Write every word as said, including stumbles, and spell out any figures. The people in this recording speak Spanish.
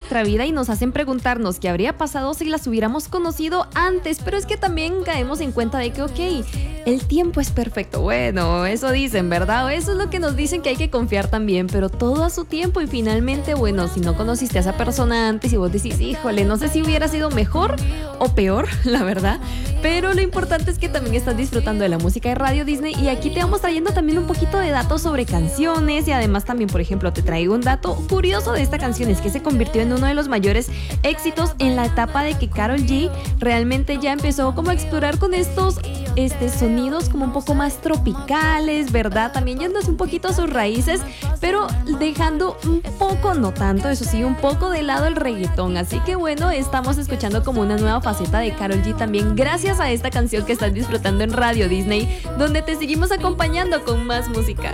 nuestra vida y nos hacen preguntarnos qué habría pasado si las hubiéramos conocido antes, pero es que también caemos en cuenta de que, ok, el tiempo es perfecto. Bueno, eso dicen, ¿verdad? O eso es lo que nos dicen, que hay que confiar también, pero todo a su tiempo. Y finalmente, bueno, si no conociste a esa persona antes y vos decís, híjole, no sé si hubiera sido mejor o peor, la verdad, pero lo importante es que también estás disfrutando de la música de Radio Disney, y aquí te vamos trayendo también un poquito de datos sobre canciones, y además también, por ejemplo, te traigo un dato curioso de esta canción, es que se convirtió en uno de los mayores éxitos en la etapa de que Karol G realmente ya empezó como a explorar con estos este, sonidos como un poco más tropicales, ¿verdad? También yendo un poquito a sus raíces, pero dejando un poco, no tanto, eso sí, un poco de lado el reggaetón. Así que bueno, estamos escuchando como una nueva faceta de Karol G también gracias a esta canción que estás disfrutando en Radio Disney, donde te seguimos acompañando con más música.